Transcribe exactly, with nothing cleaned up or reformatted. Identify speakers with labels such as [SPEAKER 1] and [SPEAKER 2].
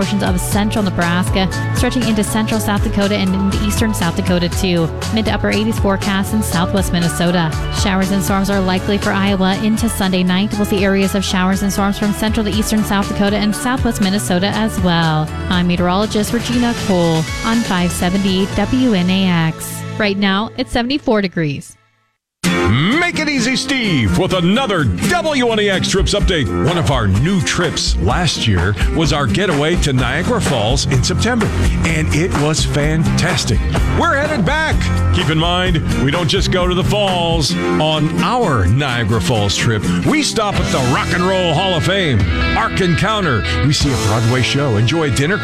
[SPEAKER 1] portions of central Nebraska, stretching into central South Dakota and into eastern South Dakota too. Mid to upper eighties forecast in southwest Minnesota. Showers and storms are likely for Iowa into Sunday night. We'll see areas of showers and storms from central to eastern South Dakota and southwest Minnesota as well. I'm meteorologist Regina Cole on five seventy W N A X. Right now, it's seventy-four degrees.
[SPEAKER 2] Make it easy, Steve, with another W N A X Trips update. One of our new trips last year was our getaway to Niagara Falls in September, and it was fantastic. We're headed back. Keep in mind, we don't just go to the falls. On our Niagara Falls trip, we stop at the Rock and Roll Hall of Fame, Ark Encounter. We see a Broadway show, enjoy dinner